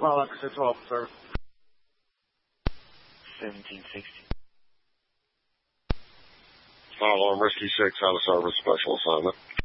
Small Officer 12, sir. 1760. Fire alarm rescue 6 out of service, special assignment.